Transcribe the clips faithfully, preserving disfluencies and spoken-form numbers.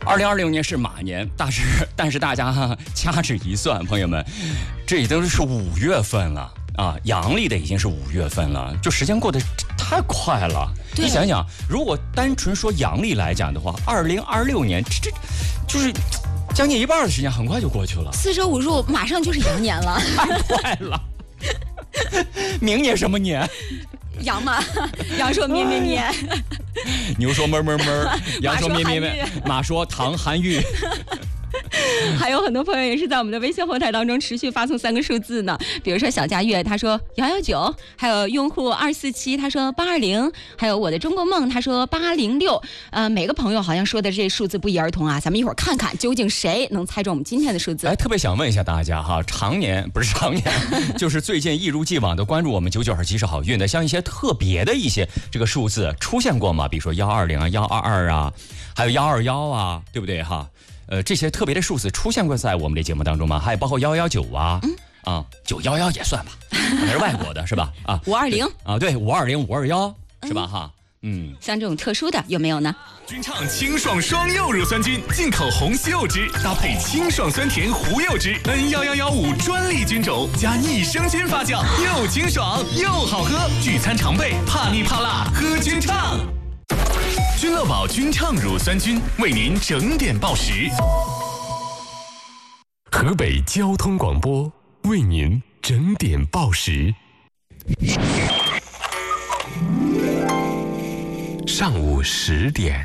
二零二六年是马年，但是但是大家掐指一算，朋友们，这已经是五月份了啊，阳历的已经是五月份了，就时间过得太快了。你想想，如果单纯说阳历来讲的话，二零二六年这这就是将近一半的时间，很快就过去了。 四舍五入，马上就是羊年了， 太快了。明年什么年？ 羊嘛，羊说咩咩咩， 牛说哞哞哞，羊说咩咩咩，马说唐韩愈。 还有很多朋友也是在我们的微信后台当中持续发送三个数字呢，比如说小佳悦他说幺幺九，还有用户二四七他说八二零，还有我的中国梦他说八零六，呃，每个朋友好像说的这数字不一而同啊，咱们一会儿看看究竟谁能猜中我们今天的数字。 哎，特别想问一下大家哈，常年不是常年，就是最近一如既往的关注我们九九二七是好运的，像一些特别的一些这个数字出现过吗？比如说幺二零啊、幺二二啊，还有幺二幺啊，对不对哈？呃，这些特别的数字出现过在我们的节目当中吗？还有包括幺幺九啊，嗯、啊，九幺幺也算吧，那是外国的是吧？啊， 五二零啊，对，五二零、五二幺是吧？哈，嗯， 像这种特殊的有没有呢？ 君畅清爽双柚乳酸菌，进口红西柚汁搭配清爽酸甜胡柚汁 ，N 一一一五专利菌种加益生菌发酵，又清爽又好喝。聚餐常备，怕腻怕辣，喝君畅。君乐宝君畅乳酸菌为您整点报时。 河北交通广播为您整点报时。上午十点，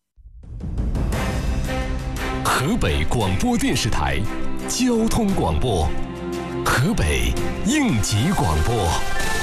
河北广播电视台交通广播，河北应急广播。